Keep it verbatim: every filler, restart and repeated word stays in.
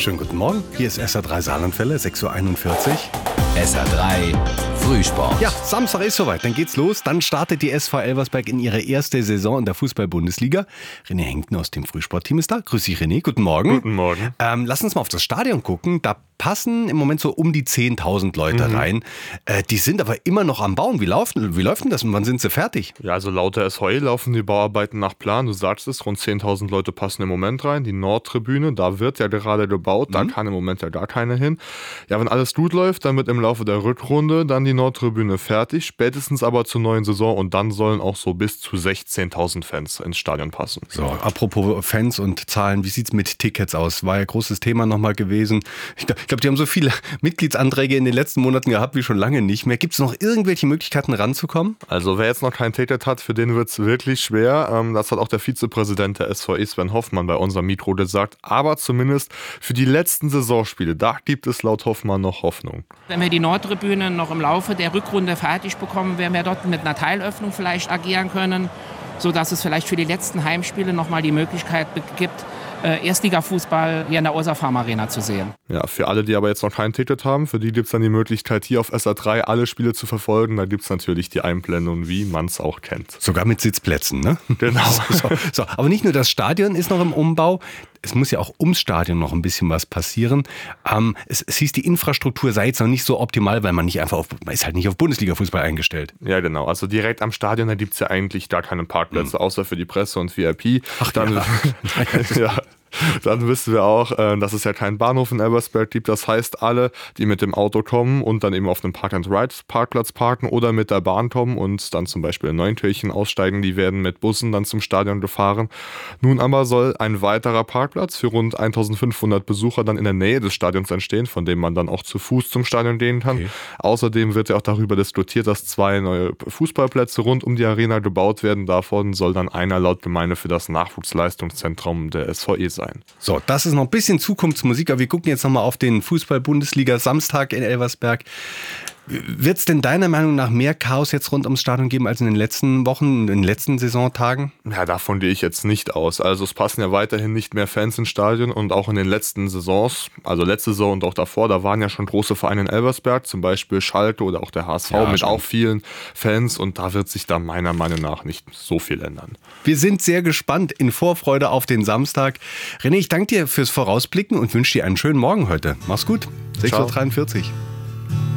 Schönen guten Morgen, hier ist S R drei Saarlandwelle, sechs Uhr einundvierzig. S R drei Frühsport. Ja, Samstag ist soweit, dann geht's los. Dann startet die S V Elversberg in ihre erste Saison in der Fußball-Bundesliga. René Henkten aus dem Frühsportteam ist da. Grüß dich, René, guten Morgen. Guten Morgen. Ähm, lass uns mal auf das Stadion gucken. Da passen im Moment so um die zehntausend Leute mhm. rein. Äh, die sind aber immer noch am Bauen. Wie, laufen, wie läuft denn das und wann sind sie fertig? Ja, also laut der S V E laufen die Bauarbeiten nach Plan. Du sagst es, rund zehntausend Leute passen im Moment rein. Die Nordtribüne, da wird ja gerade gebaut. Da mhm. kann im Moment ja gar keine hin. Ja, wenn alles gut läuft, dann wird im Laufe der Rückrunde dann die Nordtribüne fertig. Spätestens aber zur neuen Saison. Und dann sollen auch so bis zu sechzehntausend Fans ins Stadion passen. So, apropos Fans und Zahlen, wie sieht es mit Tickets aus? War ja großes Thema nochmal gewesen. Ich glaube, glaub, die haben so viele Mitgliedsanträge in den letzten Monaten gehabt wie schon lange nicht mehr. Gibt es noch irgendwelche Möglichkeiten ranzukommen? Also wer jetzt noch kein Ticket hat, für den wird es wirklich schwer. Das hat auch der Vizepräsident der S V E, Sven Hoffmann, bei unserem Mikro gesagt. Aber zumindest für die letzten Saisonspiele, da gibt es laut Hoffmann noch Hoffnung. Wenn wir die Nordtribüne noch im Laufe der Rückrunde fertig bekommen, werden wir dort mit einer Teilöffnung vielleicht agieren können, sodass es vielleicht für die letzten Heimspiele nochmal die Möglichkeit gibt, Erstliga-Fußball hier in der Osser Farm Arena zu sehen. Ja, für alle, die aber jetzt noch kein Ticket haben, für die gibt es dann die Möglichkeit, hier auf S R drei alle Spiele zu verfolgen. Da gibt es natürlich die Einblendung, wie man es auch kennt. Sogar mit Sitzplätzen, ne? Genau. So, so. Aber nicht nur das Stadion ist noch im Umbau, es muss ja auch ums Stadion noch ein bisschen was passieren. Ähm, es, es hieß, die Infrastruktur sei jetzt noch nicht so optimal, weil man nicht einfach auf, man ist halt nicht auf Bundesliga-Fußball eingestellt. Ja, genau. Also direkt am Stadion, da gibt es ja eigentlich gar keine Parkplätze, mhm. außer für die Presse und V I P. Ach, dann, ja. ja. Dann wissen wir auch, dass es ja keinen Bahnhof in Elversberg gibt. Das heißt, alle, die mit dem Auto kommen und dann eben auf einem Park-and-Ride-Parkplatz parken oder mit der Bahn kommen und dann zum Beispiel in Neunkirchen aussteigen, die werden mit Bussen dann zum Stadion gefahren. Nun aber soll ein weiterer Parkplatz für rund eintausendfünfhundert Besucher dann in der Nähe des Stadions entstehen, von dem man dann auch zu Fuß zum Stadion gehen kann. Okay. Außerdem wird ja auch darüber diskutiert, dass zwei neue Fußballplätze rund um die Arena gebaut werden. Davon soll dann einer laut Gemeinde für das Nachwuchsleistungszentrum der S V E sein. So, das ist noch ein bisschen Zukunftsmusik, aber wir gucken jetzt nochmal auf den Fußball-Bundesliga Samstag in Elversberg. Wird es denn deiner Meinung nach mehr Chaos jetzt rund ums Stadion geben als in den letzten Wochen, in den letzten Saisontagen? Ja, davon gehe ich jetzt nicht aus. Also es passen ja weiterhin nicht mehr Fans ins Stadion und auch in den letzten Saisons, also letzte Saison und auch davor, da waren ja schon große Vereine in Elversberg, zum Beispiel Schalke oder auch der H S V ja, mit schon. Auch vielen Fans und da wird sich da meiner Meinung nach nicht so viel ändern. Wir sind sehr gespannt in Vorfreude auf den Samstag. René, ich danke dir fürs Vorausblicken und wünsche dir einen schönen Morgen heute. Mach's gut. sechs Uhr dreiundvierzig.